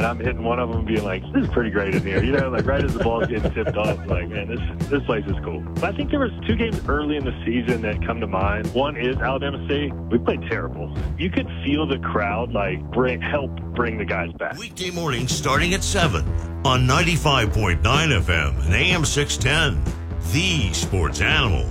and I'm hitting one of them being like, this is pretty great in here. You know, like right as the ball's getting tipped off, like, man, this place is cool. But I think there was 2 games early in the season that come to mind. One is Alabama State. We played terrible. You could feel the crowd, like, help bring the guys back. Weekday mornings starting at 7 on 95.9 FM and AM 610. The Sports Animal.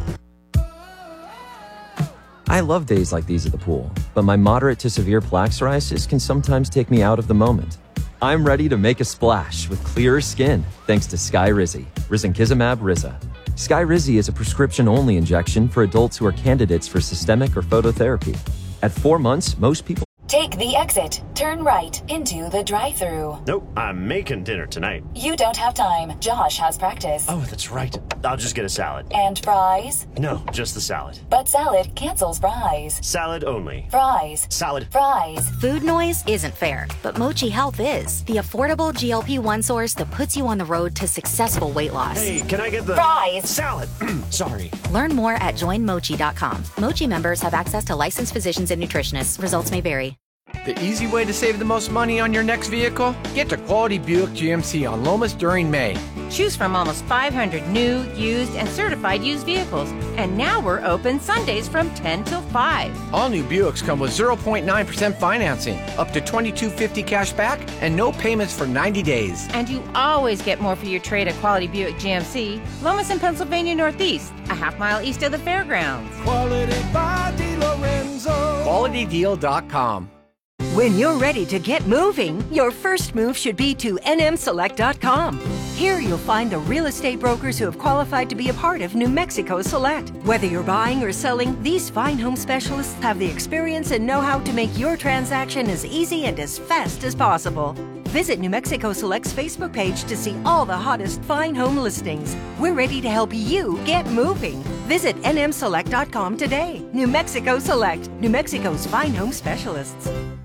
I love days like these at the pool, but my moderate to severe plaque psoriasis can sometimes take me out of the moment. I'm ready to make a splash with clearer skin thanks to Skyrizi, risankizumab Riza. Skyrizi is a prescription-only injection for adults who are candidates for systemic or phototherapy. At 4 months, most people... Take the exit. Turn right into the drive-thru. Nope, I'm making dinner tonight. You don't have time. Josh has practice. Oh, that's right. I'll just get a salad. And fries? No, just the salad. But salad cancels fries. Salad only. Fries. Salad. Fries. Food noise isn't fair, but Mochi Health is. The affordable GLP-1 source that puts you on the road to successful weight loss. Hey, can I get the... Fries. Salad. Sorry. Learn more at joinmochi.com. Mochi members have access to licensed physicians and nutritionists. Results may vary. The easy way to save the most money on your next vehicle? Get to Quality Buick GMC on Lomas during May. Choose from almost 500 new, used, and certified used vehicles. And now we're open Sundays from 10 till 5. All new Buicks come with 0.9% financing, up to $22.50 cash back, and no payments for 90 days. And you always get more for your trade at Quality Buick GMC, Lomas in Pennsylvania Northeast, a half-mile east of the fairgrounds. Quality by DiLorenzo. QualityDeal.com. When you're ready to get moving, your first move should be to nmselect.com. Here you'll find the real estate brokers who have qualified to be a part of New Mexico Select. Whether you're buying or selling, these fine home specialists have the experience and know-how to make your transaction as easy and as fast as possible. Visit New Mexico Select's Facebook page to see all the hottest fine home listings. We're ready to help you get moving. Visit nmselect.com today. New Mexico Select, New Mexico's fine home specialists.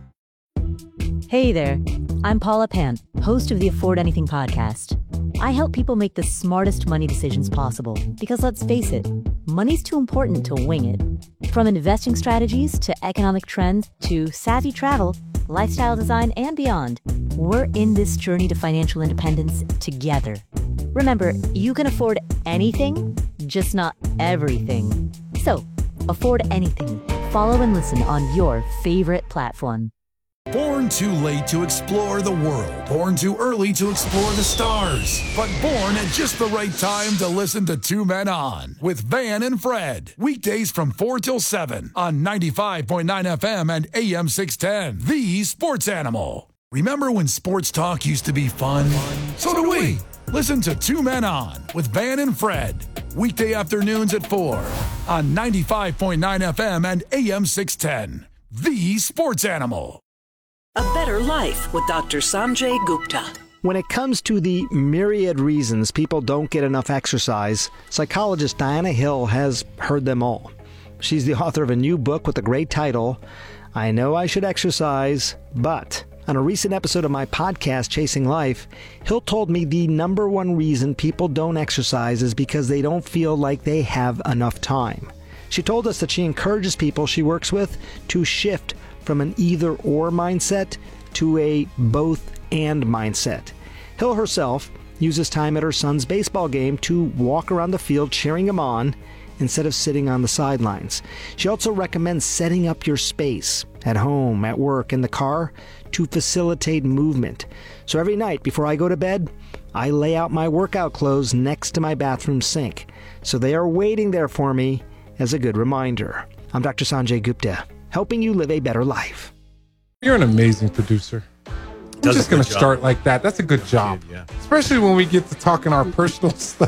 Hey there, I'm Paula Pant, host of the Afford Anything podcast. I help people make the smartest money decisions possible because let's face it, money's too important to wing it. From investing strategies to economic trends to savvy travel, lifestyle design, and beyond, we're in this journey to financial independence together. Remember, you can afford anything, just not everything. So, afford anything. Follow and listen on your favorite platform. Born too late to explore the world. Born too early to explore the stars. But born at just the right time to listen to Two Men On with Van and Fred. Weekdays from 4 till 7 on 95.9 FM and AM 610. The Sports Animal. Remember when sports talk used to be fun? So do we. Listen to Two Men On with Van and Fred. Weekday afternoons at 4 on 95.9 FM and AM 610. The Sports Animal. A Better Life with Dr. Sanjay Gupta. When it comes to the myriad reasons people don't get enough exercise, psychologist Diana Hill has heard them all. She's the author of a new book with a great title, I Know I Should Exercise, But. On a recent episode of my podcast, Chasing Life, Hill told me the number one reason people don't exercise is because they don't feel like they have enough time. She told us that she encourages people she works with to shift from an either-or mindset to a both-and mindset. Hill herself uses time at her son's baseball game to walk around the field cheering him on instead of sitting on the sidelines. She also recommends setting up your space at home, at work, in the car to facilitate movement. So every night before I go to bed, I lay out my workout clothes next to my bathroom sink. So they are waiting there for me as a good reminder. I'm Dr. Sanjay Gupta, helping you live a better life. You're an amazing producer. I'm just going to start like that. That's a good job. Good, yeah. Especially when we get to talking our personal stuff.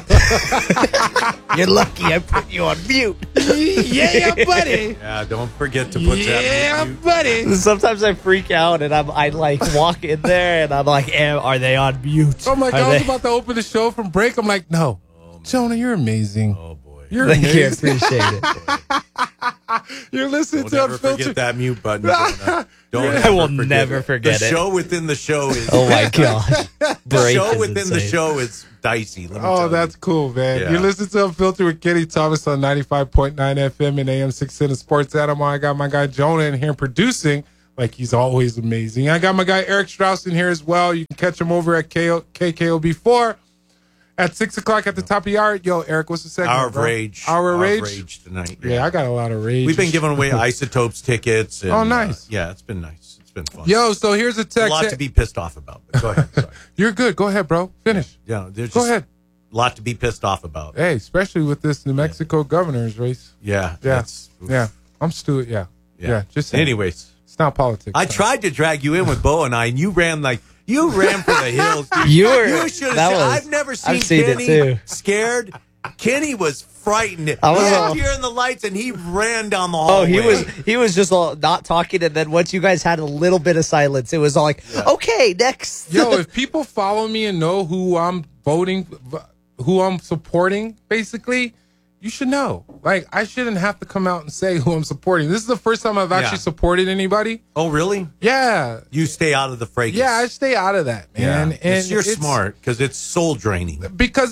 You're lucky I put you on mute. Yeah, buddy. Yeah, don't forget to put that on mute. Buddy. Sometimes I freak out and I like walk in there and I'm like, are they on mute? So I'm like, I was about to open the show from break. I'm like, no. Jonah, you're amazing. Oh, boy. You're amazing. Thank you. Appreciate it. You're listening Don't to ever forget that mute button. I will never forget it. The show within the show is. Oh my gosh. The show within the show is dicey. Oh, that's cool, man. Yeah. You're listening to Unfiltered with Kenny Thomas on 95.9 FM and AM 610 Sports Animal. I got my guy Jonah in here producing. Like, he's always amazing. I got my guy Eric Strauss in here as well. You can catch him over at KKOB4 at 6 o'clock at the top of the hour. Yo, Eric, what's the segment? Hour of Rage. Hour of Rage tonight. Yeah, I got a lot of rage. We've been giving away Isotopes tickets. And, oh, nice. Yeah, it's been nice. It's been fun. Yo, so here's a text. A lot to be pissed off about. Go ahead. Sorry. You're good. Go ahead, bro. Finish. Yeah, there's Go ahead. A lot to be pissed off about. Hey, especially with this New Mexico governor's race. Yeah. Yeah. I'm Stuart. Yeah. Just saying. Anyways. It's not politics. I tried to drag you in with Bo and I, and you ran for the hills, dude. You should have said, I've never seen Kenny scared. Kenny was frightened. He was hearing the lights, and he ran down the hallway. Oh, he was just not talking, and then once you guys had a little bit of silence, it was all like, okay, next. Yo, if people follow me and know who I'm voting, who I'm supporting, basically, you should know. Like, I shouldn't have to come out and say who I'm supporting. This is the first time I've actually supported anybody. Oh, really? Yeah. You stay out of the fracas. Yeah, I stay out of that, man. Yeah. And you're smart because it's soul draining. Because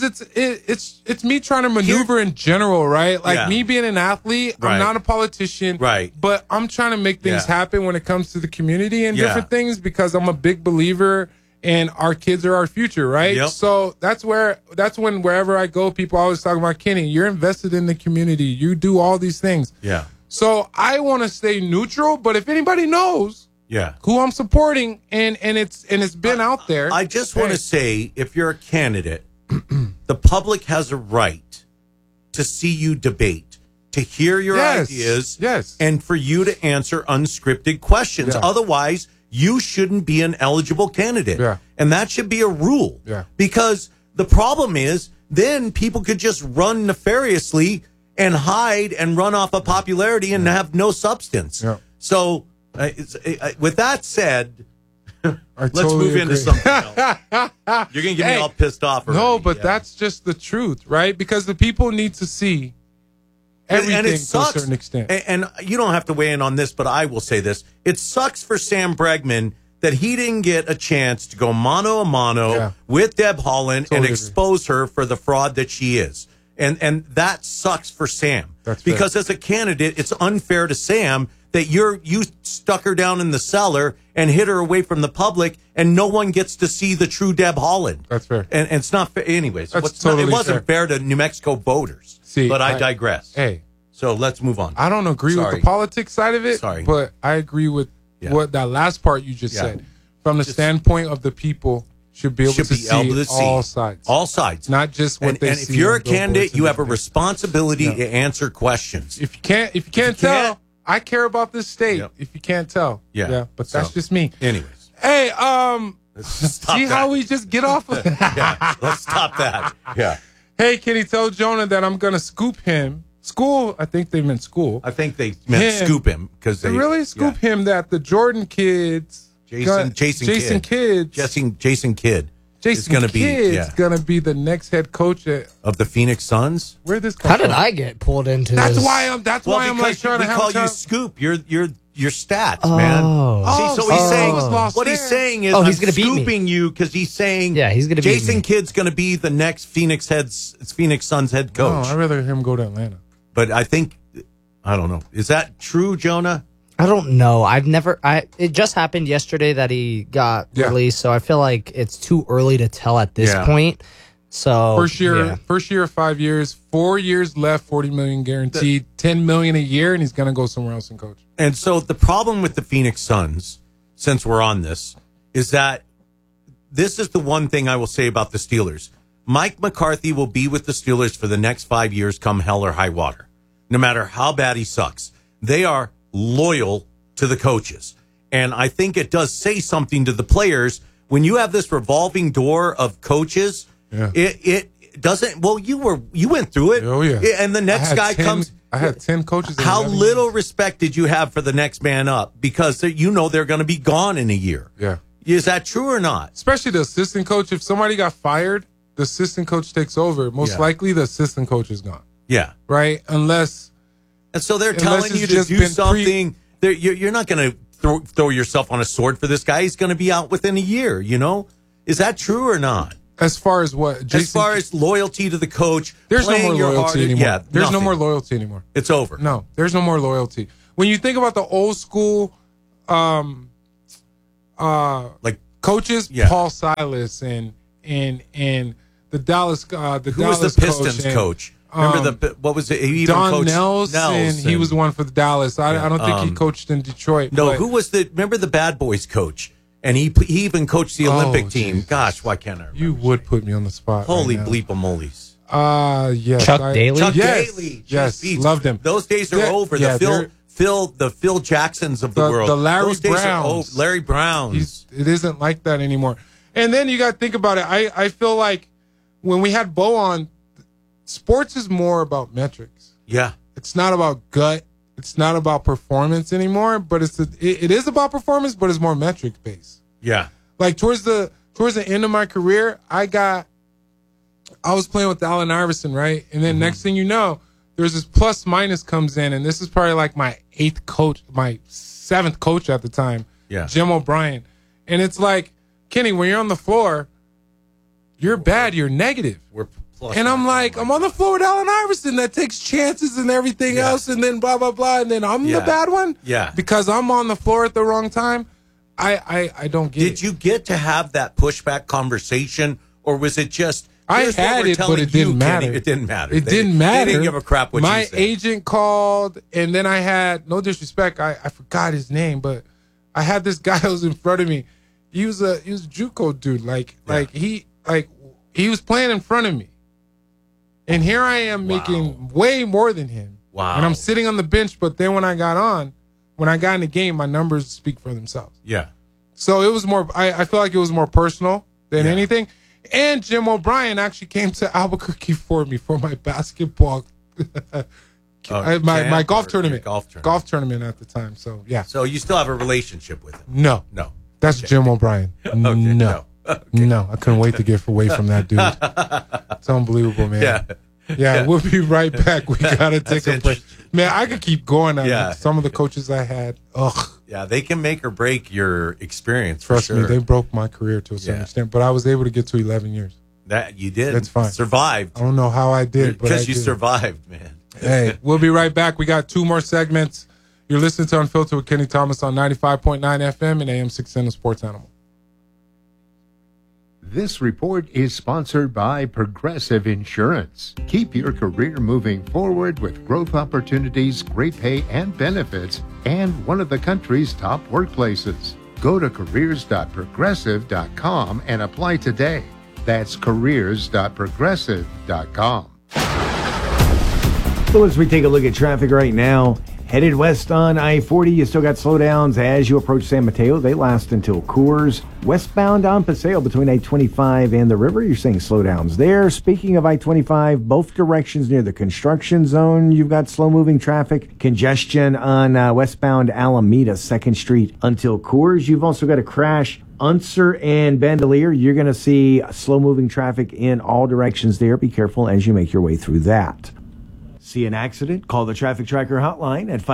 it's me trying to maneuver in general, right? Like me being an athlete, I'm not a politician, right? But I'm trying to make things happen when it comes to the community and different things because I'm a big believer. And our kids are our future, right? Yep. So that's when wherever I go, people always talk about, Kenny, you're invested in the community. You do all these things. Yeah. So I want to stay neutral, but if anybody knows who I'm supporting and it's been out there. I just want to say, if you're a candidate, the public has a right to see you debate, to hear your ideas, and for you to answer unscripted questions. Otherwise, you shouldn't be an eligible candidate. Yeah. And that should be a rule. Yeah. Because the problem is, then people could just run nefariously and hide and run off of popularity and have no substance. Yeah. So, with that said, let's totally move into agree. something else. You're going to get me all pissed off already. No, but that's just the truth, right? Because the people need to see everything and it to sucks. a certain extent. And you don't have to weigh in on this, but I will say this. It sucks for Sam Bregman that he didn't get a chance to go mano a mano with Deb Haaland and expose her for the fraud that she is. And that sucks for Sam. That's because fair. as a candidate, it's unfair to Sam that you stuck her down in the cellar and hid her away from the public, and no one gets to see the true Deb Haaland. That's fair. And it's not fair. Anyways, That's it totally wasn't fair to New Mexico voters. See, but I digress. Hey. So let's move on. I don't agree with the politics side of it, but I agree with what that last part you just said. From the standpoint of the people, should be able to see all sides. All sides. Not just what they and see. if you're a on billboards candidate, and you have a different responsibility to answer questions. If you can't tell, I care about this state. If you can't tell. But that's just me. Anyways. Hey, see how we just get off of that? Let's stop that. Yeah. Hey, Kenny, tell Jonah that I'm going to scoop him. School, I think they meant school. I think they meant scoop him because they really scoop him that the Jordan kids, Jason Kidd is going to be the next head coach of the Phoenix Suns. Where this come How did from? I get pulled into That's this? why I'm like trying to have call you Scoop. Your stats, man. See, so he's saying what he's saying is he's I'm gonna beat me. scooping you because he's saying he's gonna beat Jason me. Kidd's going to be the next Phoenix Suns head coach. No, I'd rather him go to Atlanta. But I don't know. Is that true, Jonah? I don't know. It just happened yesterday that he got released, so I feel like it's too early to tell at this point. So first year, 5 years, 4 years left, $40 million guaranteed, $10 million a year, and he's going to go somewhere else and coach. And so the problem with the Phoenix Suns, since we're on this, is that this is the one thing I will say about the Steelers. Mike McCarthy will be with the Steelers for the next 5 years, come hell or high water, no matter how bad he sucks. They are loyal to the coaches. And I think it does say something to the players when you have this revolving door of coaches. It doesn't. Well, you went through it. Oh yeah. And the next guy comes. I had 10 coaches. How little respect did you have for the next man up? Because they're going to be gone in a year. Yeah. Is that true or not? Especially the assistant coach. If somebody got fired, the assistant coach takes over. Most likely, the assistant coach is gone. Yeah. Right. Unless. And so they're telling you to do something. You're not going to throw yourself on a sword for this guy. He's going to be out within a year. You know, is that true or not? As far as what? As far as loyalty to the coach, there's no more loyalty anymore. Yeah, no more loyalty anymore. It's over. No, there's no more loyalty. When you think about the old school like coaches, Paul Silas and the Dallas who was the Pistons coach? Remember what was it? He even Don coached Nelson. He was the one for the Dallas. I don't think he coached in Detroit. No, who was remember the Bad Boys coach? And he even coached the Olympic team. Jesus. Gosh, why can't I remember? You would put me on the spot. Holy right bleep-a-molies. Yes. Chuck Daly? Chuck Yes. Daly. Yes. Jeez, Loved him. Those days are over. Yeah, The Phil Jacksons of the world. The Larry Those days are Browns. over. Larry Browns. It isn't like that anymore. And then you got to think about it. I feel like when we had Bo on, sports is more about metrics. Yeah. It's not about gut. It's not about performance anymore, but it is about performance, but it's more metric based. Yeah. Like towards the end of my career, I was playing with Allen Iverson, right? And then next thing you know, there's this plus minus comes in, and this is probably like my 7th coach at the time. Yeah. Jim O'Brien. And it's like, Kenny, when you're on the floor, you're bad, you're negative. We're plus and I'm like, I'm on the floor with Allen Iverson that takes chances and everything else, and then blah, blah, blah, and then I'm the bad one? Yeah. Because I'm on the floor at the wrong time? I don't get it. Did you get to have that pushback conversation, or was it just... I had it, but it didn't matter. It didn't matter. It didn't matter. They didn't give a crap what you said. My agent called, and then I had, no disrespect, I forgot his name, but I had this guy who was in front of me. He was a JUCO dude. He was playing in front of me. And here I am making way more than him. Wow. And I'm sitting on the bench, but then when I got in the game, my numbers speak for themselves. Yeah. So it was more, I feel like it was more personal than anything. And Jim O'Brien actually came to Albuquerque for me for my basketball, my golf tournament. Golf tournament at the time. So, yeah. So you still have a relationship with him? No. That's Jim O'Brien. No. No, I couldn't wait to get away from that dude. It's unbelievable, man. Yeah, we'll be right back. We got to take a break. Man, I could keep going. Some of the coaches I had, Yeah, they can make or break your experience. Trust me, they broke my career to a certain extent, but I was able to get to 11 years. That you did. That's fine. Survived. I don't know how I did, but because you survived, man. Hey, we'll be right back. We got 2 more segments. You're listening to Unfiltered with Kenny Thomas on 95.9 FM and AM 610 Sports Animal. This report is sponsored by Progressive Insurance. Keep your career moving forward with growth opportunities, great pay and benefits, and one of the country's top workplaces. Go to careers.progressive.com and apply today. That's careers.progressive.com. So as we take a look at traffic right now, headed west on I-40, you still got slowdowns as you approach San Mateo. They last until Coors. Westbound on Paseo between I-25 and the river, you're seeing slowdowns there. Speaking of I-25, both directions near the construction zone, you've got slow-moving traffic. Congestion on westbound Alameda, 2nd Street until Coors. You've also got a crash Unser and Bandelier. You're going to see slow-moving traffic in all directions there. Be careful as you make your way through that. See an accident? Call the Traffic Tracker hotline at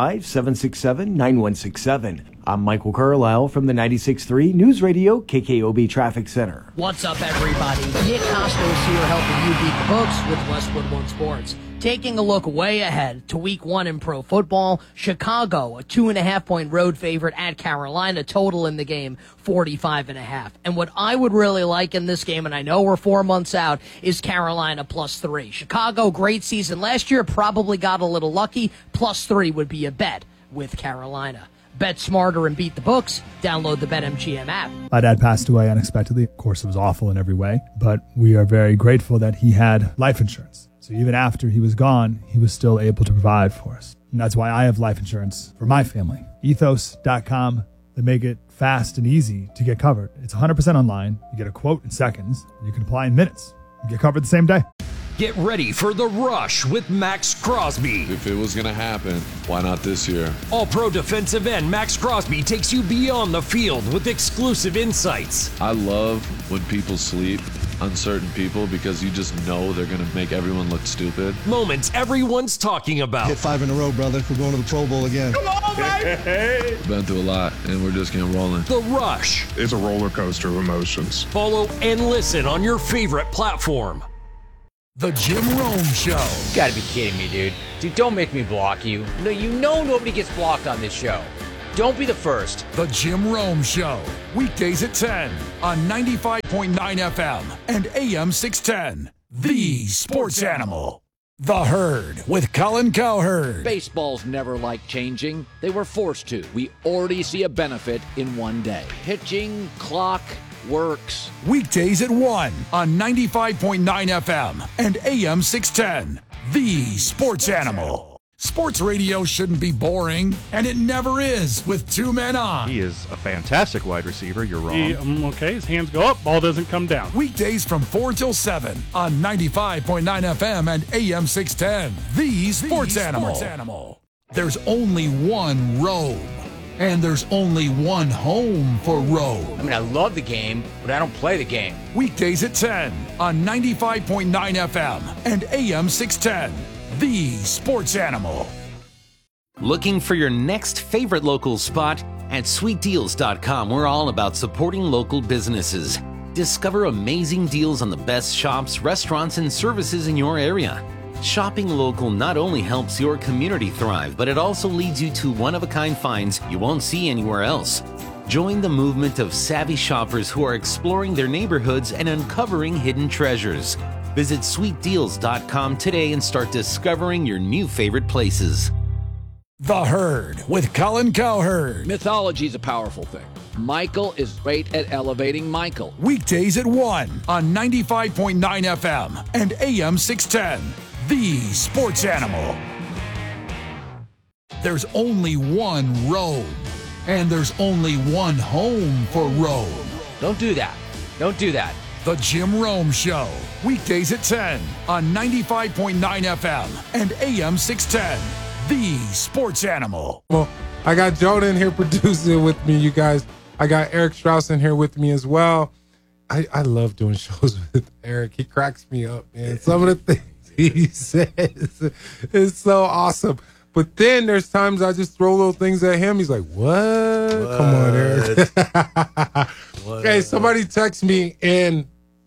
505-767-9167. I'm Michael Carlisle from the 96.3 News Radio KKOB Traffic Center. What's up, everybody? Nick Costos here helping you beat the books with Westwood One Sports. Taking a look way ahead to Week 1 in pro football, Chicago, a 2.5-point road favorite at Carolina, total in the game, 45.5. And what I would really like in this game, and I know we're 4 months out, is Carolina +3. Chicago, great season last year, probably got a little lucky. +3 would be a bet with Carolina. Bet smarter and beat the books. Download the BetMGM app. My dad passed away unexpectedly. Of course, it was awful in every way, but we are very grateful that he had life insurance. So even after he was gone, he was still able to provide for us. And that's why I have life insurance for my family. Ethos.com. They make it fast and easy to get covered. It's 100% online. You get a quote in seconds. And you can apply in minutes. You get covered the same day. Get ready for The Rush with Max Crosby. If it was going to happen, why not this year? All-pro defensive end Max Crosby takes you beyond the field with exclusive insights. I love when people sleep on certain people because you just know they're going to make everyone look stupid. Moments everyone's talking about. Hit 5 in a row, brother. We're going to the Pro Bowl again. Come on, baby! Been through a lot, and we're just getting rolling. The Rush. It's a roller coaster of emotions. Follow and listen on your favorite platform. The Jim Rome Show. You gotta be kidding me, dude. Dude, don't make me block you. No, you know nobody gets blocked on this show. Don't be the first. The Jim Rome Show, weekdays at 10 on 95.9 FM and AM 610. The Sports Animal. The Herd with Colin Cowherd. Baseball's never liked changing. They were forced to. We already see a benefit in one day. Pitching, clock, works. Weekdays at 1 on 95.9 FM and AM 610. The Sports Animal. Sports radio shouldn't be boring, and it never is with two men on. He is a fantastic wide receiver. You're wrong. Okay, his hands go up, ball doesn't come down. Weekdays from 4 till 7 on 95.9 FM and AM 610. The Sports Animal. There's only one road, and there's only one home for road. I mean, I love the game, but I don't play the game. Weekdays at 10 on 95.9 FM and AM 610. The Sports Animal. Looking for your next favorite local spot? At sweetdeals.com, we're all about supporting local businesses. Discover amazing deals on the best shops, restaurants, and services in your area. Shopping local not only helps your community thrive, but it also leads you to one-of-a-kind finds you won't see anywhere else. Join the movement of savvy shoppers who are exploring their neighborhoods and uncovering hidden treasures. Visit sweetdeals.com today and start discovering your new favorite places. The Herd with Colin Cowherd. Mythology is a powerful thing. Michael is great at elevating Michael. Weekdays at 1 on 95.9 FM and AM 610. The Sports Animal. There's only one road, and there's only one home for road. Don't do that. Don't do that. The Jim Rome Show, weekdays at 10 on 95.9 FM and AM 610. The Sports Animal. Well, I got Jonah in here producing with me, you guys. I got Eric Strauss in here with me as well. I love doing shows with Eric. He cracks me up, man. Some of the things he says is so awesome. But then there's times I just throw little things at him. He's like, what? Come on, Eric. Hey, somebody text me, and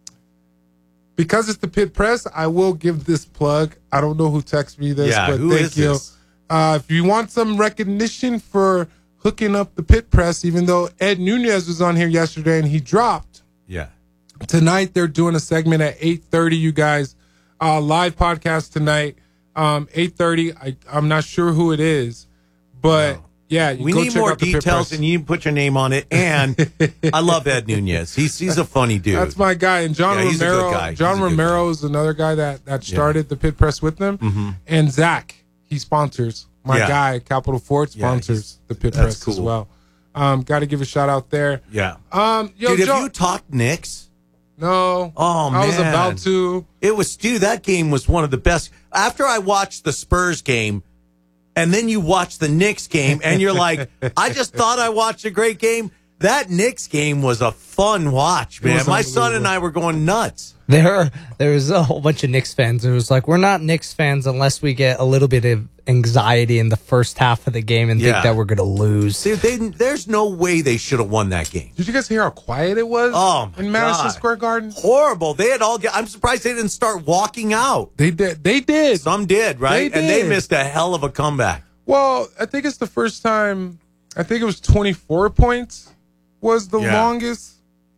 because it's the Pit Press, I will give this plug. I don't know who texted me this, but thank you. If you want some recognition for hooking up the Pit Press, even though Ed Nunez was on here yesterday and he dropped. Yeah. Tonight they're doing a segment at 8:30, you guys. Live podcast tonight, 8:30. I'm not sure who it is, but yeah, we need more details, and you put your name on it. And I love Ed Nunez. He's a funny dude. That's my guy. And John Romero. He's a good guy. John Romero is another guy that started the Pit Press with them. Mm-hmm. And Zach, he sponsors my guy. Capital Fort sponsors the Pit Press as well. Got to give a shout out there. Yeah. Yo, dude, have you talked Knicks? No. Oh, man. I was about to. That game was one of the best. After I watched the Spurs game, and then you watch the Knicks game, and you're like, I just thought I watched a great game. That Knicks game was a fun watch, man. My son and I were going nuts. There was a whole bunch of Knicks fans. It was like, we're not Knicks fans unless we get a little bit of anxiety in the first half of the game and think that we're going to lose. There's no way they should have won that game. Did you guys hear how quiet it was in Madison Square Garden? Horrible. I'm surprised they didn't start walking out. They did. Some did, right? And they missed a hell of a comeback. Well, I think it's the first time. I think it was 24 points was the longest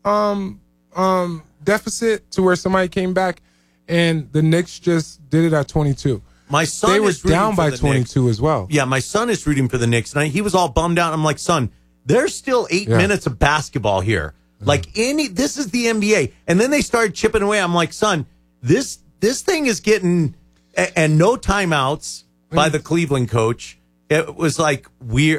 deficit to where somebody came back, and the Knicks just did it at 22. My son they were down by 22 as well. Yeah, my son is rooting for the Knicks, and he was all bummed out. I'm like, son, there's still 8 minutes of basketball here. Like this is the NBA. And then they started chipping away. I'm like, son, this thing is getting and no timeouts by the Cleveland coach. It was like weird.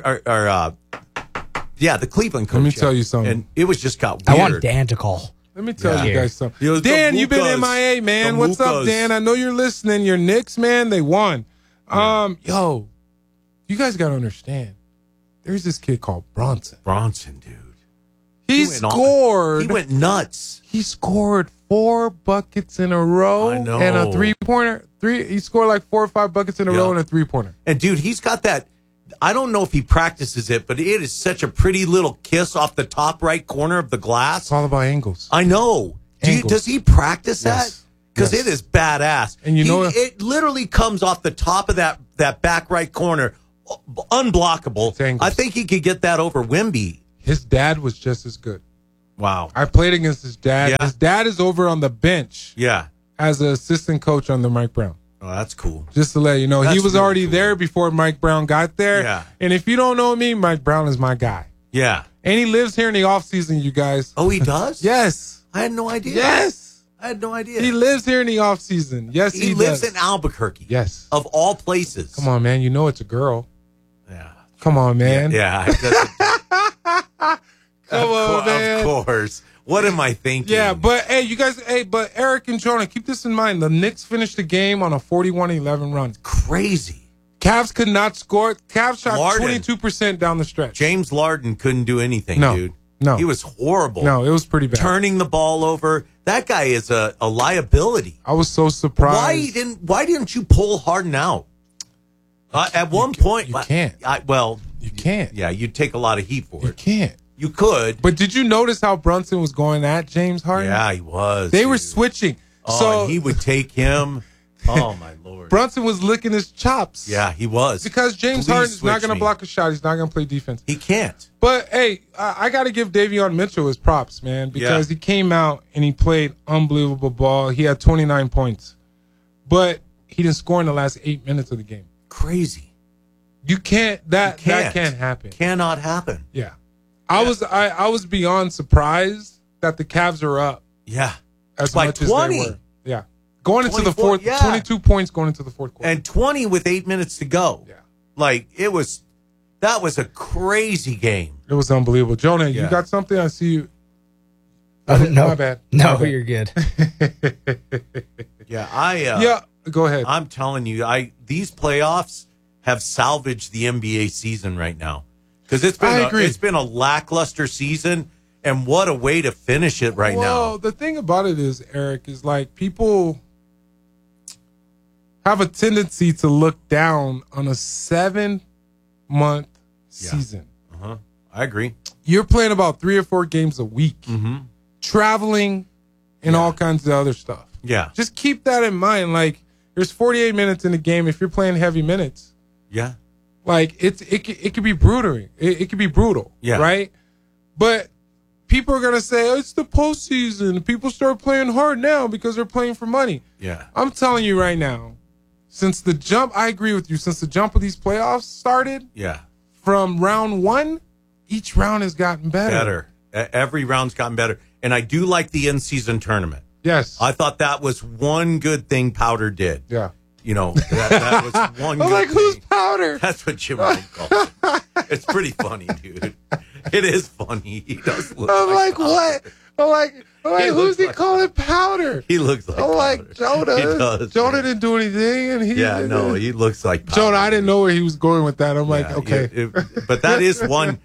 The Cleveland coach. Let me tell you something. And it was just got weird. I want Dan to call. Let me tell you guys something. Dan, you've been MIA, man. What's up, Dan? I know you're listening. Your Knicks, man, they won. Yo, you guys got to understand. There's this kid called Bronson. Bronson, dude. He scored. He went nuts. He scored 4 buckets in a row and a 3-pointer. He scored like 4 or 5 buckets in a row and a 3-pointer. And, dude, he's got that. I don't know if he practices it, but it is such a pretty little kiss off the top right corner of the glass. It's all about angles. I know. Does he practice that? Because it is badass. And it literally comes off the top of that back right corner unblockable. I think he could get that over Wemby. His dad was just as good. Wow. I played against his dad. Yeah. His dad is over on the bench. Yeah. As an assistant coach under Mike Brown. Oh, that's cool. Just to let you know, That's he was really already there before Mike Brown got there. Yeah. And if you don't know me, Mike Brown is my guy. Yeah. And he lives here in the off season, you guys. Oh, he does? Yes. I had no idea. Yes. I had no idea. He lives here in the off season. Yes, he lives does. in Albuquerque. Yes. Of all places. Come on, man. You know it's a girl. Yeah. Come on, man. Yeah. Come on, man. Of course. What am I thinking? Yeah, but hey, you guys, but Eric and Jonah, keep this in mind. The Knicks finished the game on a 41-11 run. Crazy. Cavs could not score. Cavs shot Larden. 22% down the stretch. James Larden couldn't do anything, dude. No. He was horrible. No, it was pretty bad. Turning the ball over. That guy is a liability. I was so surprised. Why didn't you pull Harden out? At one point, you can't. You can't. Yeah, you'd take a lot of heat for it. You can't. You could. But did you notice how Brunson was going at James Harden? Yeah, he was. They were switching. Oh, so and he would take him. Oh, my Lord. Brunson was licking his chops. Yeah, he was. Because James Harden's not going to block a shot. He's not going to play defense. He can't. But, hey, I got to give Davion Mitchell his props, man, because he came out and he played unbelievable ball. He had 29 points. But he didn't score in the last 8 minutes of the game. Crazy. You can't. That can't happen. Cannot happen. Yeah. I was beyond surprised that the Cavs are up. Yeah. As by much 20. as they were. Yeah. Going into the 24, fourth, 22 points going into the fourth quarter. And 20 with 8 minutes to go. Yeah. Like, that was a crazy game. It was unbelievable. Jonah, you got something? I see you. No. My bad. No, My bad. you're good. Yeah, go ahead. I'm telling you, these playoffs have salvaged the NBA season right now. Because it's been a lackluster season, and what a way to finish it right now. Well, the thing about it is, Eric, is like people have a tendency to look down on a 7-month season. I agree. You're playing about 3 or 4 games a week, traveling, and all kinds of other stuff. Yeah. Just keep that in mind. Like, there's 48 minutes in the game if you're playing heavy minutes. Yeah. Like, it could be brutal. It could be brutal. Yeah. Right? But people are going to say, oh, it's the postseason. People start playing hard now because they're playing for money. Yeah. I'm telling you right now, since the jump, I agree with you, since the jump of these playoffs started, from round 1, each round has gotten better. Every round's gotten better. And I do like the in-season tournament. Yes. I thought that was one good thing Powder did. Yeah. You know, that was one good like, thing. who's Powder? That's what Jim Rome calls it. It's pretty funny, dude. It is funny. He does look I'm like Powder. what? I'm like, He who's looks he like calling Powder? He looks like I'm like, Powder. Jonah. He does. Jonah didn't do anything. And he looks like Powder. Jonah, I didn't know where he was going with that. I'm like, okay. But that is one.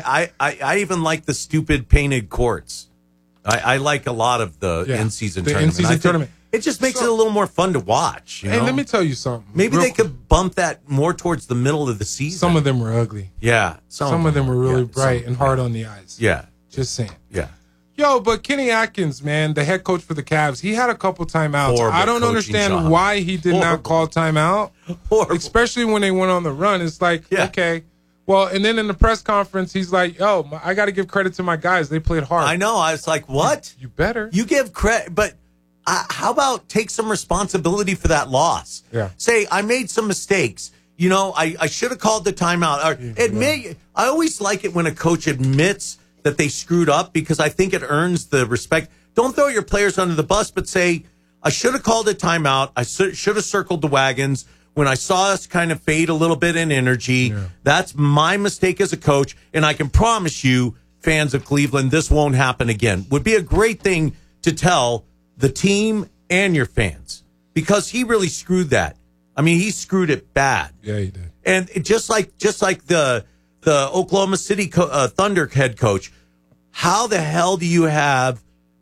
I even like the stupid painted courts. I like a lot of the in-season tournament. In-season tournament. It just makes it a little more fun to watch. You know? Let me tell you something. Maybe they could bump that more towards the middle of the season. Some of them were ugly. Yeah. Some of them were really bright and hard on the eyes. Yeah. Just saying. Yeah. Yo, but Kenny Atkins, man, the head coach for the Cavs, he had a couple timeouts. Horrible I don't coaching understand job. why he did not call timeout. Horrible. Especially when they went on the run. It's like, okay. Well, and then in the press conference, he's like, yo, I got to give credit to my guys. They played hard. I know. I was like, what? You better. You give credit, but how about take some responsibility for that loss? Yeah. Say, I made some mistakes. You know, I should have called the timeout. Or admit. I always like it when a coach admits that they screwed up because I think it earns the respect. Don't throw your players under the bus, but say, I should have called a timeout. I should have circled the wagons. When I saw us kind of fade a little bit in energy, that's my mistake as a coach. And I can promise you, fans of Cleveland, this won't happen again. Would be a great thing to tell the team and your fans because he really screwed that. I mean, he screwed it bad. Yeah, he did. And just like the Oklahoma City Thunder head coach, how the hell do you have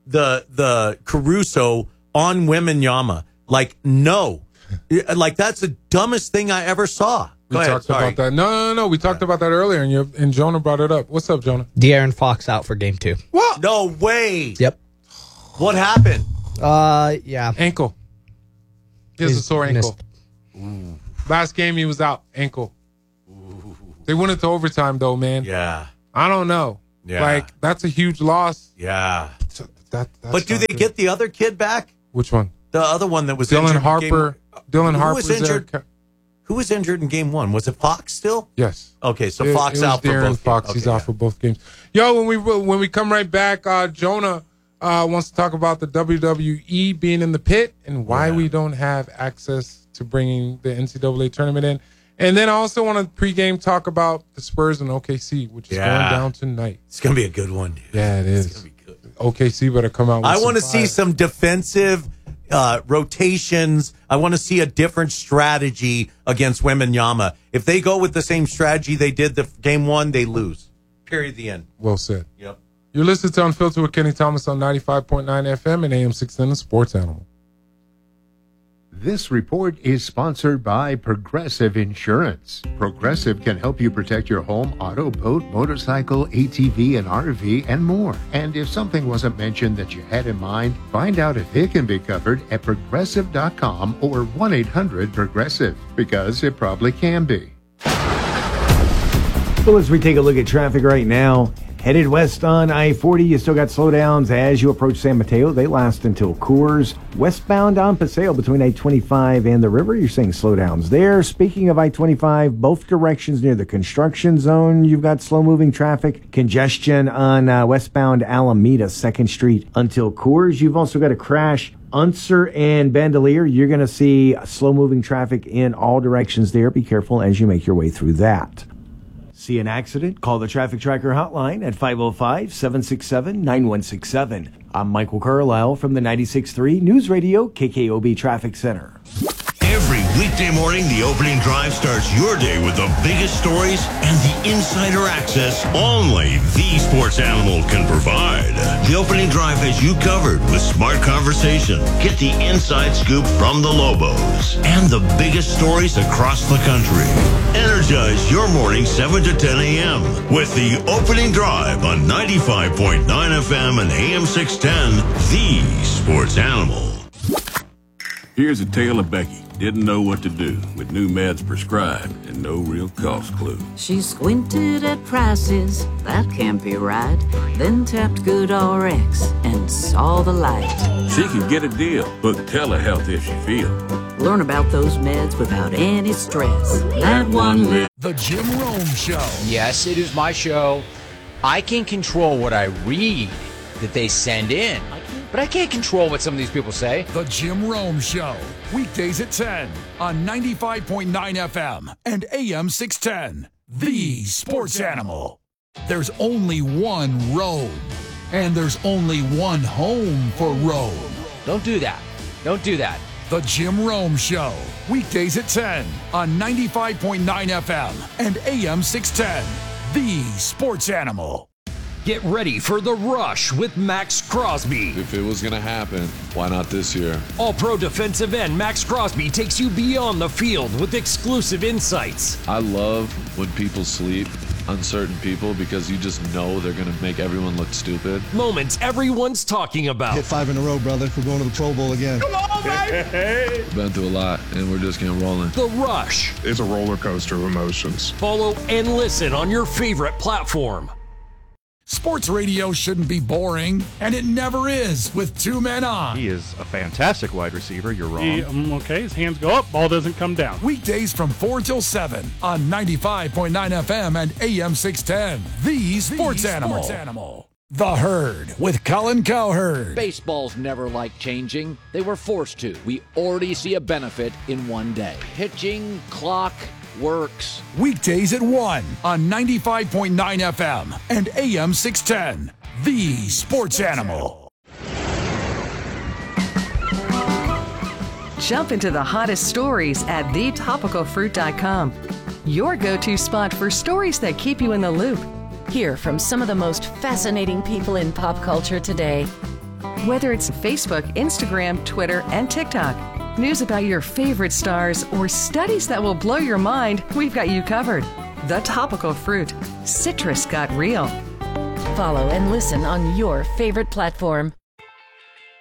the Caruso on Wembanyama? Like, no. Like, that's the dumbest thing I ever saw. We talked about that. No. We talked about that earlier, and Jonah brought it up. What's up, Jonah? De'Aaron Fox out for game 2. What? No way. Yep. What happened? Yeah. Ankle. He has a sore ankle. Last game he was out. Ankle. They went into overtime, though, man. Yeah. I don't know. Yeah. Like, that's a huge loss. Yeah. That's but do they get the other kid back? Which one? The other one that was Dylan injured Harper. Dylan Harper was injured. Who was injured in game one? Was it Fox still? Yes. Okay, so Fox out for both Fox. games. He's out for both games. Yo, when we come right back, Jonah wants to talk about the WWE being in the pit and why we don't have access to bringing the NCAA tournament in. And then I also want to pregame talk about the Spurs and OKC, which is going down tonight. It's going to be a good one, dude. Yeah, it is. It's going to be good. OKC better come out with I want to see some defensive rotations. I want to see a different strategy against Wembanyama. If they go with the same strategy they did the game one, they lose. Period. The end. Well said. Yep. You're listening to Unfiltered with Kenny Thomas on 95.9 FM and AM 610, the Sports Animal. This report is sponsored by Progressive Insurance. Progressive can help you protect your home, auto, boat, motorcycle, ATV, and RV, and more. And if something wasn't mentioned that you had in mind, find out if it can be covered at Progressive.com or 1-800-PROGRESSIVE, because it probably can be. Well, as we take a look at traffic right now, headed west on I-40, you still got slowdowns as you approach San Mateo. They last until Coors. Westbound on Paseo between I-25 and the river, you're seeing slowdowns there. Speaking of I-25, both directions near the construction zone, you've got slow-moving traffic. Congestion on westbound Alameda, 2nd Street until Coors. You've also got a crash Unser and Bandelier. You're going to see slow-moving traffic in all directions there. Be careful as you make your way through that. See an accident? Call the Traffic Tracker hotline at 505-767-9167. I'm Michael Carlisle from the 96.3 News Radio KKOB Traffic Center. Every weekday morning, the opening drive starts your day with the biggest stories and the insider access only the Sports Animal can provide. The opening drive has you covered with smart conversation. Get the inside scoop from the Lobos and the biggest stories across the country. Energize your morning 7 to 10 a.m. with the opening drive on 95.9 FM and AM 610, the Sports Animal. Here's a tale of Becky. Didn't know what to do with new meds prescribed and no real cost clue. She squinted at prices, that can't be right. Then tapped GoodRx and saw the light. She could get a deal, book telehealth if she feels. Learn about those meds without any stress. That one. The Jim Rome Show. Yes, it is my show. I can control what I read that they send in, but I can't control what some of these people say. The Jim Rome Show. Weekdays at 10 on 95.9 FM and AM 610. The Sports Animal. There's only one Rome, and there's only one home for Rome. Don't do that. Don't do that. The Jim Rome Show. Weekdays at 10 on 95.9 FM and AM 610. The Sports Animal. Get ready for The Rush with Max Crosby. If it was going to happen, why not this year? All-Pro defensive end Max Crosby takes you beyond the field with exclusive insights. I love when people sleep on certain people because you just know they're going to make everyone look stupid. Moments everyone's talking about. Hit 5 in a row, brother. We're going to the Pro Bowl again. Come on, baby! Been through a lot, and we're just getting rolling. The Rush. It's a roller coaster of emotions. Follow and listen on your favorite platform. Sports radio shouldn't be boring, and it never is with two men on. He is a fantastic wide receiver. You're wrong. Okay, his hands go up, ball doesn't come down. Weekdays from 4 till 7 on 95.9 FM and AM 610. The Sports Animal. The Herd with Colin Cowherd. Baseballs never liked changing. They were forced to. We already see a benefit in one day. Pitching, clock, works. Weekdays at 1 on 95.9 FM and AM 610. The Sports Animal. Jump into the hottest stories at thetopicalfruit.com. Your go-to spot for stories that keep you in the loop. Hear from some of the most fascinating people in pop culture today. Whether it's Facebook, Instagram, Twitter, and TikTok. News about your favorite stars or studies that will blow your mind, we've got you covered. The Topical Fruit. Citrus got real. Follow and listen on your favorite platform.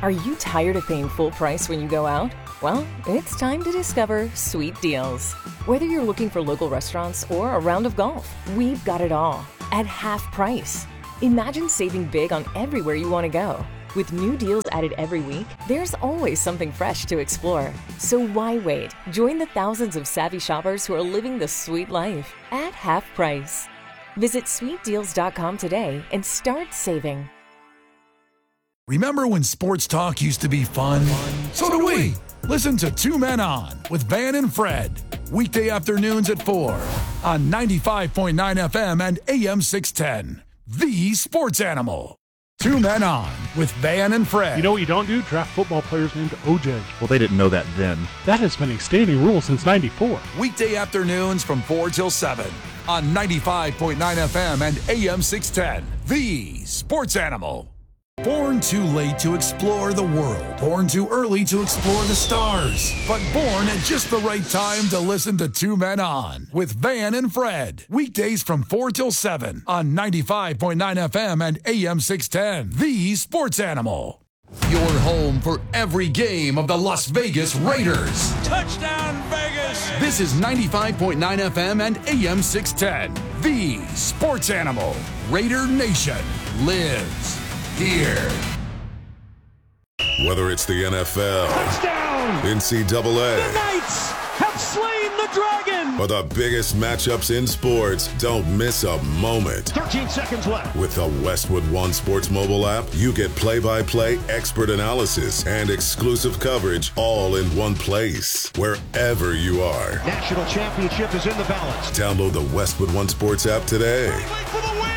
Are you tired of paying full price when you go out? Well, it's time to discover Sweet Deals. Whether you're looking for local restaurants or a round of golf, we've got it all at half price. Imagine saving big on everywhere you want to go. With new deals added every week, there's always something fresh to explore. So why wait? Join the thousands of savvy shoppers who are living the sweet life at half price. Visit sweetdeals.com today and start saving. Remember when sports talk used to be fun? So do we. Listen to Two Men On with Van and Fred. Weekday afternoons at 4 on 95.9 FM and AM 610. The Sports Animal. Two Men On with Van and Fred. You know what you don't do? Draft football players named OJ. Well, they didn't know that then. That has been a standing rule since 94. Weekday afternoons from 4 till 7 on 95.9 FM and AM 610. The Sports Animal. Born too late to explore the world. Born too early to explore the stars. But born at just the right time to listen to Two Men On with Van and Fred. Weekdays from 4 till 7 on 95.9 FM and AM 610. The Sports Animal. Your home for every game of the Las Vegas Raiders. Touchdown, Vegas! This is 95.9 FM and AM 610. The Sports Animal. Raider Nation lives here. Whether it's the NFL, touchdown, NCAA, the Knights have slain the dragon, or the biggest matchups in sports, don't miss a moment. 13 seconds left. With the Westwood One Sports mobile app, you get play-by-play expert analysis and exclusive coverage all in one place, wherever you are. National championship is in the balance. Download the Westwood One Sports app today. For the win!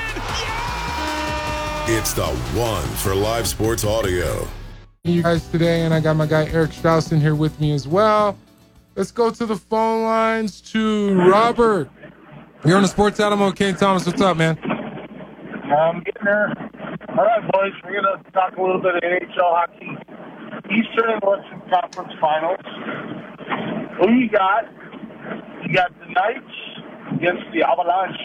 It's the one for live sports audio. You guys today, and I got my guy Eric Strauss in here with me as well. Let's go to the phone lines to Robert. You're on the Sports Animal with Kane Thomas. What's up, man? I'm getting there. All right, boys. We're going to talk a little bit of NHL hockey. Eastern and Western Conference Finals. Who you got? You got the Knights against the Avalanche.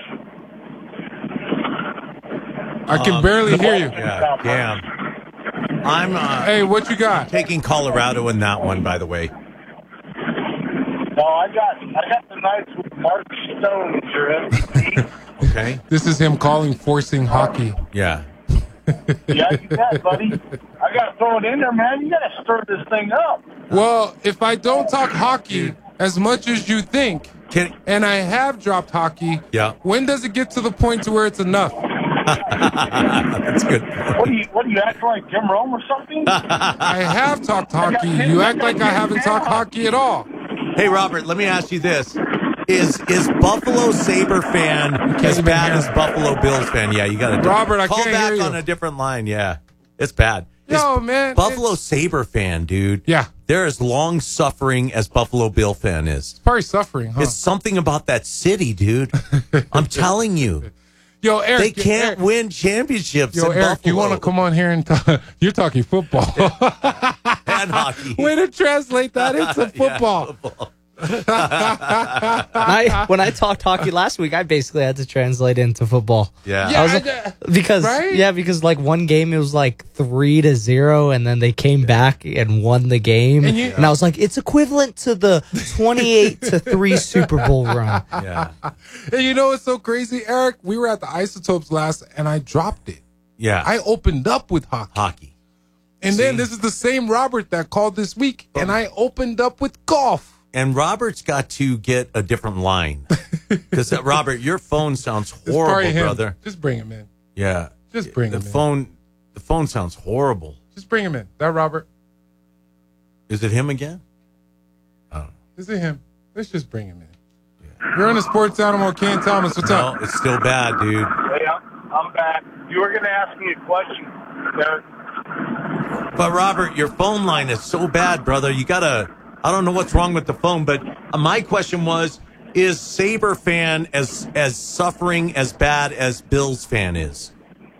I can barely hear you. Yeah, damn. I'm hey, what you got? Taking Colorado in that one, by the way. No, I got the Knights with Mark Stone as your MVP. Okay. This is him calling forcing hockey. Yeah. Yeah, you bet, buddy. I got to throw it in there, man. You got to stir this thing up. Well, if I don't talk hockey as much as you think, and I have dropped hockey, yeah. When does it get to the point to where it's enough? That's good. What do you act like Jim Rome or something? I have talked hockey. You act like I haven't talked hockey at all. Hey, Robert, let me ask you this. Is Buffalo Sabre fan as bad as Buffalo Bills fan? Yeah, you got to Robert, I call can't back hear you. on a different line. Yeah, it's bad. No, man. Buffalo Sabre fan, dude. Yeah. They're as long-suffering as Buffalo Bill fan is. Probably suffering, huh? It's something about that city, dude. I'm telling you. Yo, Eric, they can't win championships. Yo, in Eric, Buffalo. you want to come on here and talk? You're talking football and hockey. Way to translate that into football. Yeah, football. When I talked hockey last week, I basically had to translate into football. Yeah, because like one game it was like 3-0, and then they came back and won the game, and I was like, it's equivalent to the 28-3 Super Bowl run. Yeah, and you know what's so crazy, Eric? We were at the Isotopes last, and I dropped it. Yeah, I opened up with hockey. And then this is the same Robert that called this week, and I opened up with golf. And Robert's got to get a different line. Because, Robert, your phone sounds horrible, brother. Just bring him in. Yeah. Just bring him in. The phone sounds horrible. Just bring him in. That Robert? Is it him again? Oh. Is it him? Let's just bring him in. Yeah. You're on the Sports Animal, Ken Thomas. What's up? No, it's still bad, dude. Hey, I'm back. You were going to ask me a question, Eric. But, Robert, your phone line is so bad, brother. You got to... I don't know what's wrong with the phone, but my question was, is Sabre fan as suffering as bad as Bills fan is?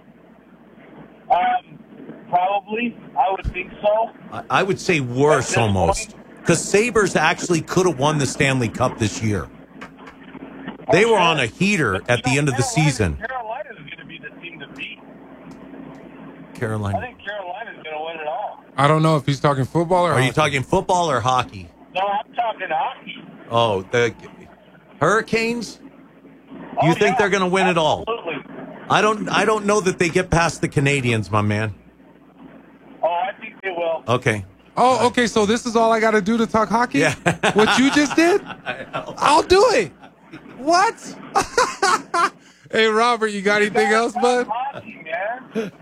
Probably. I would think so. I would say worse almost. Because Sabres actually could have won the Stanley Cup this year. They were on a heater at the end of the season. Carolina's going to be the team to beat. Carolina. I think Carolina's going to win it all. I don't know if he's talking football or Are hockey. you talking football or hockey? No, I'm talking hockey. Oh, the Hurricanes? You think they're going to win it all? Absolutely. I don't know that they get past the Canadians, my man. Oh, I think they will. Okay. Oh, okay. So this is all I got to do to talk hockey? Yeah. What you just did? I'll do it. What? Hey, Robert, you got anything else, bud? Hockey, man.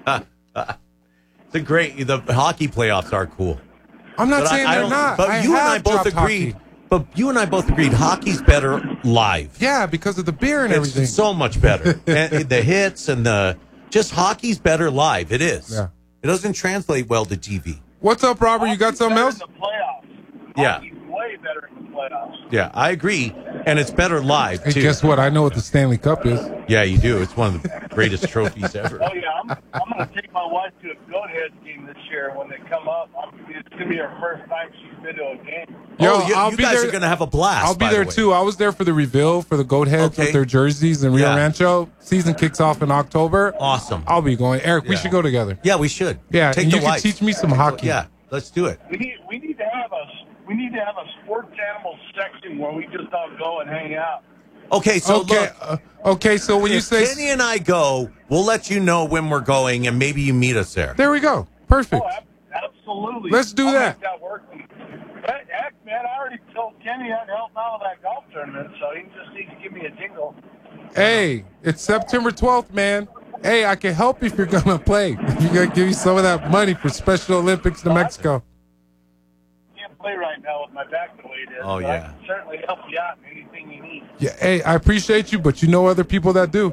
The hockey playoffs are cool. I'm not saying they're not. But you and I both agreed. But you and I both agreed hockey's better live. Yeah, because of the beer and everything. It's so much better. And the hits and just hockey's better live. It is. Yeah. It doesn't translate well to TV. What's up, Robert? You got something else? In the playoffs. Yeah. Hockey's way better in the playoffs. Yeah, I agree. And it's better live, Hey, too. guess what? I know what the Stanley Cup is. Yeah, you do. It's one of the greatest trophies ever. Oh, yeah. I'm going to take my wife to a Goatheads game this year when they come up. It's going to be her first time she's been to a game. Yo, you guys are going to have a blast. I'll be there, too. I was there for the reveal for the Goatheads with their jerseys in Rio Rancho. Season kicks off in October. Awesome. I'll be going. Eric, we should go together. Yeah, we should. Yeah, Take and the you can wife. teach me some hockey. Yeah, let's do it. We need to have a sports animal section where we just all go and hang out. Okay, so look. Okay, so when you If say Kenny and I go, we'll let you know when we're going, and maybe you meet us there. There we go. Perfect. Oh, absolutely. Let's do I'll that. Make that work. Heck, man, I already told Kenny I'd help out with that golf tournament, so he just needs to give me a jingle. Hey, it's September 12th, man. Hey, I can help if you're going to play. If you're going to give you some of that money for Special Olympics to Mexico. Can't play right now with my back the way it is. Oh, but yeah. I can certainly help you out in anything you need. Yeah, hey, I appreciate you, but you know other people that do.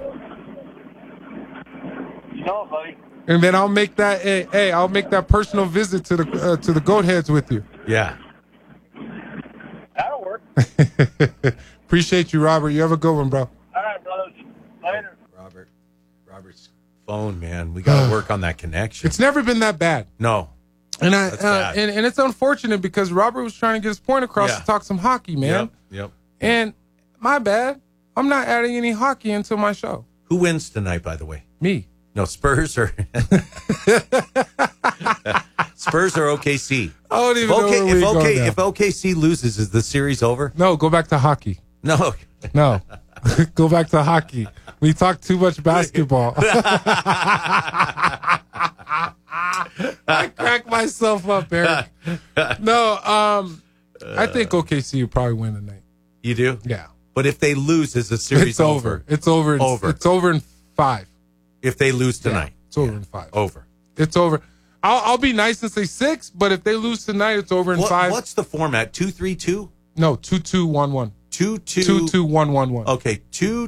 You know, buddy. And then I'll make that. Hey, I'll make that personal visit to the Goatheads with you. Yeah. That'll work. Appreciate you, Robert. You have a good one, bro. All right, brothers. Later. Robert's phone, man. We got to work on that connection. It's never been that bad. No. And That's bad. and it's unfortunate because Robert was trying to get his point across Yeah. to talk some hockey, man. Yep. And my bad. I'm not adding any hockey into my show. Who wins tonight, by the way? Me. No, Spurs or Spurs or OKC? I don't even know where we go now. If OKC loses, is the series over? No, go back to hockey. No. No. Go back to hockey. We talk too much basketball. I crack myself up, Eric. No, I think OKC will probably win tonight. You do? Yeah. But if they lose, is the series It's over. It's over. It's over in 5. If they lose tonight. Yeah, it's over in 5. Over. It's over. I'll be nice and say 6, but if they lose tonight, it's over in 5. What's the format? 2-3-2? No, 2-2-1-1. 2-2-1-1-1. Okay,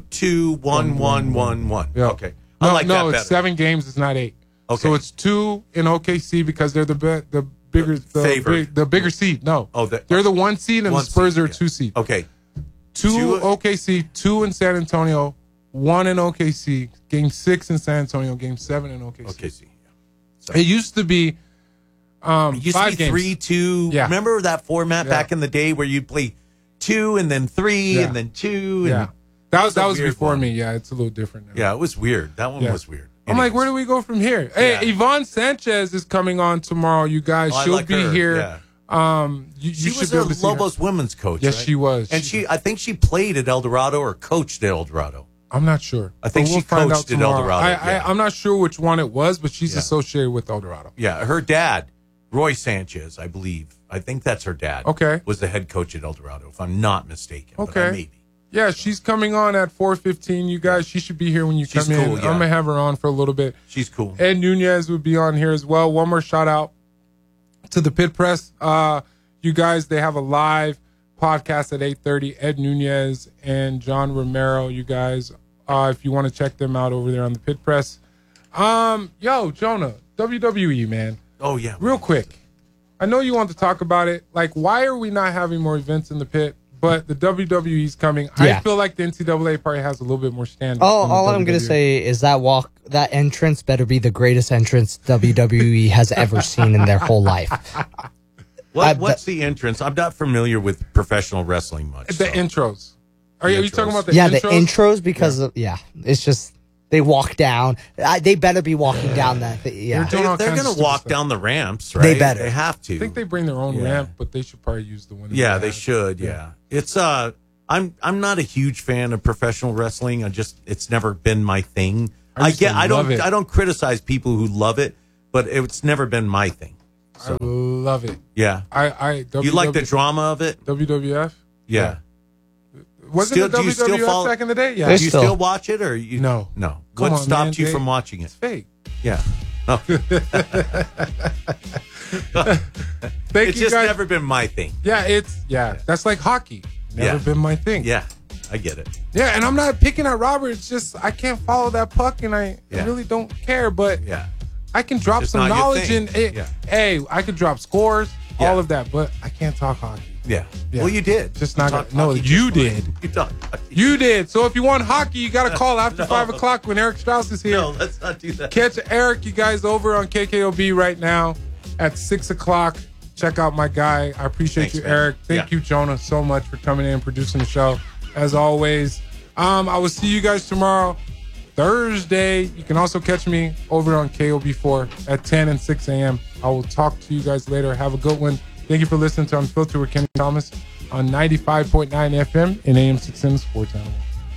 2-2-1-1-1-1. Yeah. Okay. I like that no, better. it's 7 games. It's not 8. Okay. So it's 2 in OKC because they're the bigger Favorite. the bigger seed. No, they're the 1 seed, and the Spurs are a 2 seed. Okay. 2 OKC, 2 in San Antonio, 1 in OKC. Game 6 in San Antonio, Game 7 in OKC. OKC. It used to be. It used 5 to be games. 3-2. Yeah. Remember that format back in the day where you'd play 2 and then 3 and then 2? And Yeah, that was weird before one. me. Yeah, it's a little different now. Yeah, it was weird. That one Yeah. was weird. I'm like, where do we go from here? Hey, Yvonne Sanchez is coming on tomorrow, you guys. Oh, I She'll like be her, here. yeah. You She should was be able to see her. Lobos women's coach. Yes, right? she was. And I think she played at El Dorado or coached at El Dorado. I'm not sure. I think But we'll she find coached out at El tomorrow. Dorado. yeah. I'm not sure which one it was, but she's Yeah. associated with El Dorado. Yeah, her dad, Roy Sanchez, I believe. I think that's her dad. Okay. Was the head coach at El Dorado, if I'm not mistaken. But I Okay. may be. Yeah, she's coming on at 4:15. You guys, she should be here when you She's come in. cool, yeah. I'm gonna have her on for a little bit. She's cool. Ed Nunez would be on here as well. One more shout out to the Pit Press. You guys, they have a live podcast at 8:30. Ed Nunez and John Romero. You guys, if you want to check them out over there on the Pit Press. Yo, Jonah, WWE, man. Oh yeah. Real quick, I know you want to talk about it. Like, why are we not having more events in the pit? But the WWE's coming. Yeah. I feel like the NCAA probably has a little bit more standing. All I'm going to say is that that entrance better be the greatest entrance WWE has ever seen in their whole life. What's the entrance? I'm not familiar with professional wrestling much. The intros. Are you talking about the yeah, intros? the intros because of, it's just They walk down. They better be walking down that. Yeah, they're going to walk down the ramps, right? They better. They have to. I think they bring their own ramp, but they should probably use the one. Yeah, they should. Yeah, it's I'm not a huge fan of professional wrestling. It's never been my thing. I don't criticize people who love it, but it's never been my thing. So. I love it. Yeah, you like the drama of it? WWF. Yeah. Wasn't it WWF back in the day? Yeah. Do you still watch it, or you? No. What stopped you from watching it? It's fake. Yeah. Oh. It's just never been my thing. Yeah, that's like hockey. Never been my thing. Yeah, I get it. Yeah, and I'm not picking at Robert. It's just I can't follow that puck, and I really don't care. But I can drop some knowledge in it. Hey, I could drop scores, all of that, but I can't talk hockey. Yeah. Well, you did. Just not. No, you did. You did. So if you want hockey, you got to call after 5 o'clock when Eric Strauss is here. No, let's not do that. Catch Eric, you guys, over on KKOB right now at 6 o'clock. Check out my guy. I appreciate you, Eric. Thank you, Jonah, so much for coming in and producing the show. As always, I will see you guys tomorrow, Thursday. You can also catch me over on KOB4 at 10 and 6 a.m. I will talk to you guys later. Have a good one. Thank you for listening to Unfiltered with Kenny Thomas on 95.9 FM and AM 610 Sports Animal.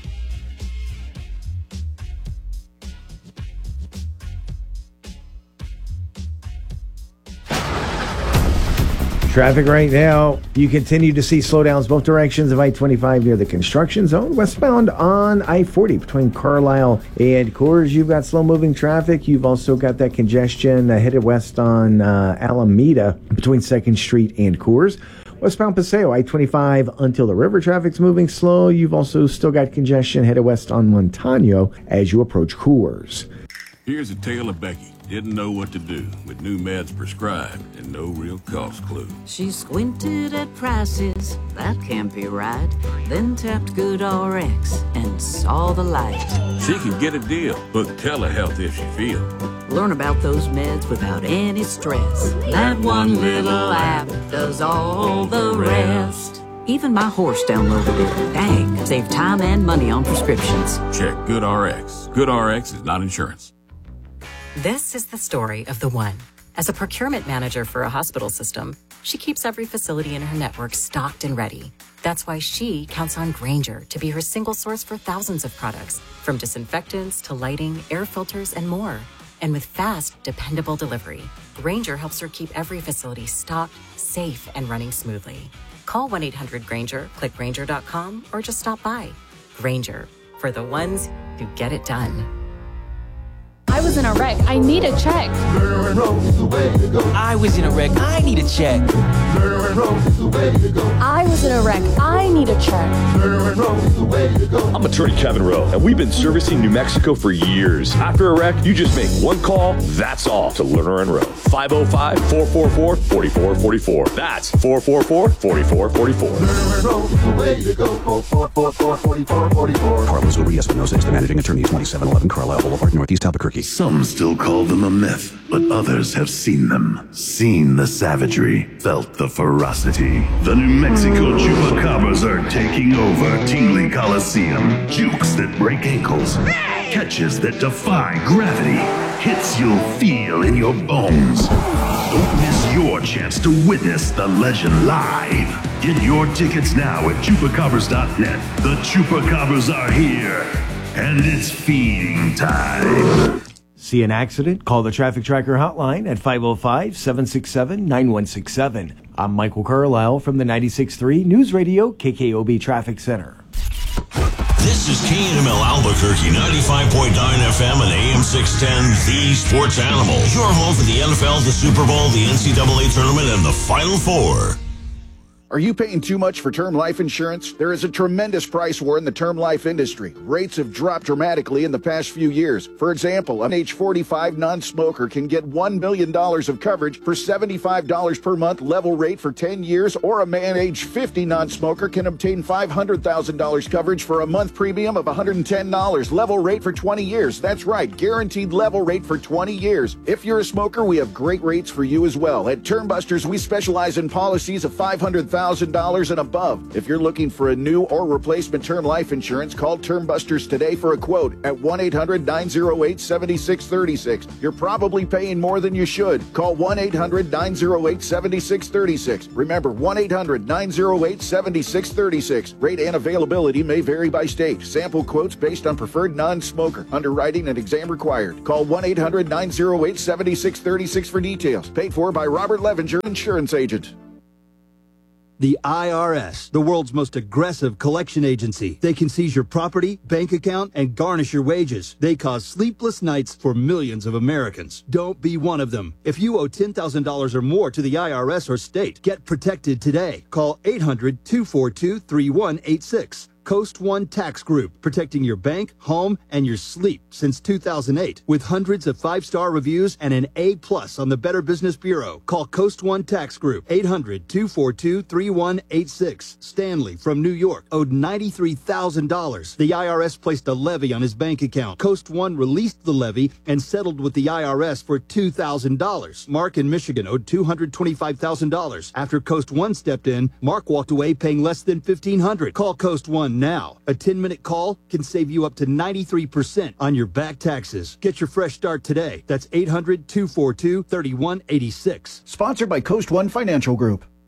Traffic right now, you continue to see slowdowns both directions of I-25 near the construction zone. Westbound on I-40 between Carlisle and Coors, you've got slow-moving traffic. You've also got that congestion headed west on Alameda between 2nd Street and Coors. Westbound Paseo, I-25 until the river, traffic's moving slow. You've also still got congestion headed west on Montano as you approach Coors. Here's a tale of Becky. Didn't know what to do with new meds prescribed and no real cost clue. She squinted at prices, that can't be right. Then tapped GoodRx and saw the light. She can get a deal, book telehealth if she feels. Learn about those meds without any stress. That one little app does all the rest. Even my horse downloaded it. Dang, save time and money on prescriptions. Check GoodRx. GoodRx is not insurance. This is the story of the one. As a procurement manager for a hospital system, she keeps every facility in her network stocked and ready. That's why she counts on Grainger to be her single source for thousands of products, from disinfectants to lighting, air filters, and more. And with fast, dependable delivery, Grainger helps her keep every facility stocked, safe, and running smoothly. Call 1-800-GRAINGER, click Grainger.com, or just stop by. Grainger, for the ones who get it done. I was in a wreck. I need a check. I was in a wreck. I need a check. I was in a wreck. I need a check. I'm attorney Kevin Rowe, and we've been servicing New Mexico for years. After a wreck, you just make one call, that's all, to Lerner and Rowe. 505-444-4444. That's 444-4444. Carlos Uri Espinosa is the managing attorney, 2711 Carlisle Boulevard, Northeast Albuquerque. Some still call them a myth, but others have seen them. Seen the savagery, felt the ferocity. The New Mexico Chupacabras are taking over Tingley Coliseum. Jukes that break ankles. Catches that defy gravity. Hits you'll feel in your bones. Don't miss your chance to witness the legend live. Get your tickets now at chupacabras.net. The Chupacabras are here, and it's feeding time. See an accident? Call the Traffic Tracker hotline at 505-767-9167. I'm Michael Carlisle from the 96.3 News Radio KKOB Traffic Center. This is KNML Albuquerque, 95.9 FM and AM 610, the Sports Animal. Your home for the NFL, the Super Bowl, the NCAA Tournament, and the Final Four. Are you paying too much for term life insurance? There is a tremendous price war in the term life industry. Rates have dropped dramatically in the past few years. For example, an age 45 non-smoker can get $1 million of coverage for $75 per month level rate for 10 years, or a man age 50 non-smoker can obtain $500,000 coverage for a month premium of $110 level rate for 20 years. That's right, guaranteed level rate for 20 years. If you're a smoker, we have great rates for you as well. At Term Busters, we specialize in policies of $500,000 $200,000 and above. If you're looking for a new or replacement term life insurance, call Term Busters today for a quote at 1-800-908-7636. You're probably paying more than you should. Call 1-800-908-7636. Remember, 1-800-908-7636. Rate and availability may vary by state. Sample quotes based on preferred non-smoker. Underwriting and exam required. Call 1-800-908-7636 for details. Paid for by Robert Levenger, insurance agent. The IRS, the world's most aggressive collection agency. They can seize your property, bank account, and garnish your wages. They cause sleepless nights for millions of Americans. Don't be one of them. If you owe $10,000 or more to the IRS or state, get protected today. Call 800-242-3186. Coast One Tax Group, protecting your bank, home, and your sleep since 2008. With hundreds of 5-star reviews and an A+ on the Better Business Bureau. Call Coast One Tax Group, 800-242-3186. Stanley from New York owed $93,000. The IRS placed a levy on his bank account. Coast One released the levy and settled with the IRS for $2,000. Mark in Michigan owed $225,000. After Coast One stepped in, Mark walked away paying less than $1,500. Call Coast One now. A 10-minute call can save you up to 93% on your back taxes. Get your fresh start today. That's 800-242-3186. Sponsored by Coast One Financial Group.